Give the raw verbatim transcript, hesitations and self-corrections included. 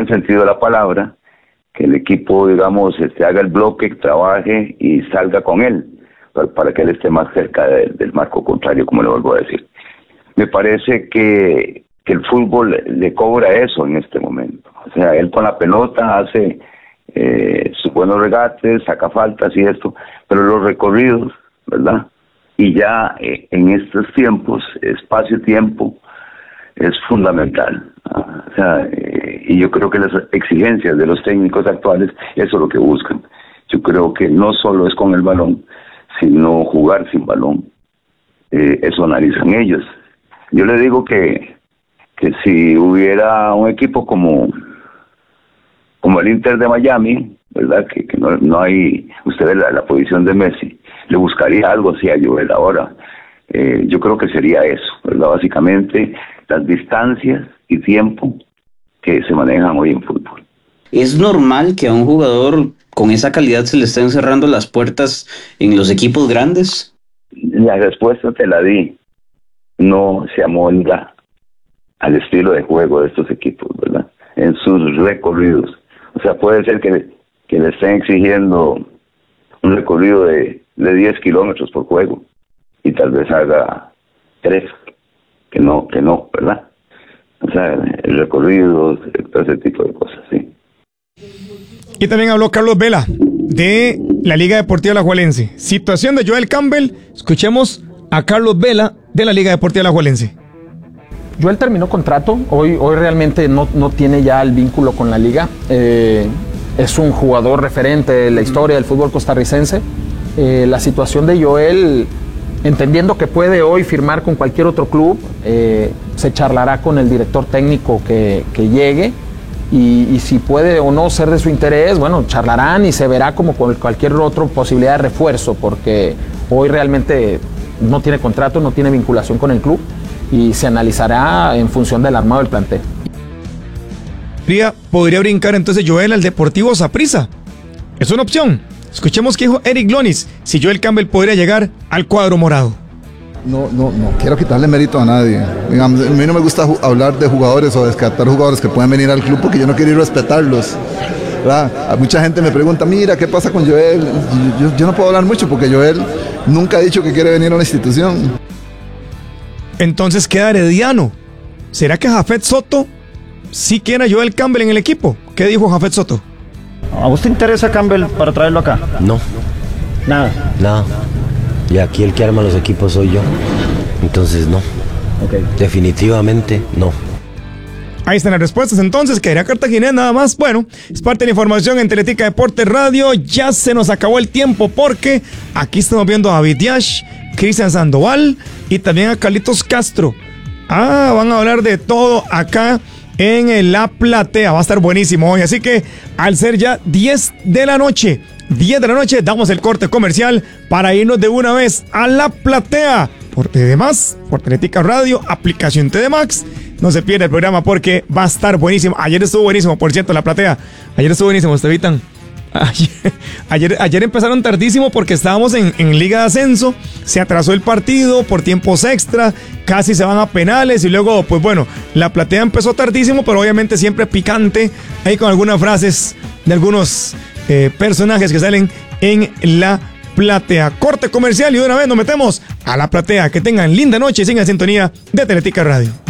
buen sentido de la palabra, que el equipo, digamos, este, haga el bloque, trabaje y salga con él, para, para que él esté más cerca de, del marco contrario, como le vuelvo a decir. Me parece que, que el fútbol le cobra eso en este momento. O sea, él con la pelota hace eh, sus buenos regates, saca faltas y esto, pero los recorridos, ¿verdad? Y ya eh, en estos tiempos, espacio-tiempo, es fundamental. ¿no? O sea, eh, y yo creo que las exigencias de los técnicos actuales, eso es lo que buscan. Yo creo que no solo es con el balón, sino jugar sin balón. Eh, eso analizan ellos. Yo le digo que, que si hubiera un equipo como, como el Inter de Miami, ¿verdad? Que, que no, no hay, usted ve la, la posición de Messi, le buscaría algo así a Joel ahora. Eh, yo creo que sería eso, ¿verdad? Básicamente las distancias y tiempo que se manejan hoy en fútbol. ¿Es normal que a un jugador con esa calidad se le estén cerrando las puertas en los equipos grandes? La respuesta te la di. No se amolda al estilo de juego de estos equipos, ¿verdad? En sus recorridos. O sea, puede ser que, que le estén exigiendo un recorrido de, de diez kilómetros por juego y tal vez haga tres, que no, que no, ¿verdad? O sea, el recorrido, todo ese tipo de cosas, sí. Y también habló Carlos Vela de la Liga Deportiva Alajuelense. Situación de Joel Campbell. Escuchemos a Carlos Vela de la Liga Deportiva Alajuelense. Joel terminó contrato, hoy, hoy realmente no, no tiene ya el vínculo con la liga. Eh, es un jugador referente de la historia del fútbol costarricense. Eh, la situación de Joel, entendiendo que puede hoy firmar con cualquier otro club, eh, se charlará con el director técnico que, que llegue y, y si puede o no ser de su interés, bueno, charlarán y se verá como con cualquier otra posibilidad de refuerzo, porque hoy realmente no tiene contrato, no tiene vinculación con el club y se analizará en función del armado del plantel. Podría brincar entonces Joel al Deportivo Saprissa. Es una opción. Escuchemos qué dijo Eric Lonis, si Joel Campbell podría llegar al cuadro morado. No, no, no quiero quitarle mérito a nadie. Digamos, a mí no me gusta ju- hablar de jugadores o descartar jugadores que pueden venir al club porque yo no quiero ir a respetarlos. ¿Verdad? A mucha gente me pregunta, mira, ¿qué pasa con Joel? Yo, yo, yo no puedo hablar mucho porque Joel nunca ha dicho que quiere venir a una institución. Entonces queda Herediano. ¿Será que Jafet Soto sí quiere a Joel Campbell en el equipo? ¿Qué dijo Jafet Soto? ¿A vos te interesa Campbell para traerlo acá? No. Nada. Nada. Y aquí el que arma los equipos soy yo. Entonces no. Okay. Definitivamente no. Ahí están las respuestas entonces, quedaría Cartaginés nada más. Bueno, es parte de la información en Teletica Deportes Radio. Ya se nos acabó el tiempo porque aquí estamos viendo a David Diash, Cristian Sandoval y también a Carlitos Castro. Ah, van a hablar de todo acá en La Platea. Va a estar buenísimo hoy. Así que al ser ya diez de la noche, diez de la noche, damos el corte comercial para irnos de una vez a La Platea. Por T D más, por Teletica Radio, aplicación T D Max. No se pierda el programa porque va a estar buenísimo. Ayer estuvo buenísimo, por cierto, La Platea. Ayer estuvo buenísimo, Estevitan. Ayer, ayer, ayer empezaron tardísimo porque estábamos en, en Liga de Ascenso. Se atrasó el partido por tiempos extra. Casi se van a penales. Y luego, pues bueno, La Platea empezó tardísimo, pero obviamente siempre picante. Ahí con algunas frases de algunos eh, personajes que salen en La Platea. Corte comercial y de una vez nos metemos a La Platea. Que tengan linda noche y sigan en sintonía de Teletica Radio.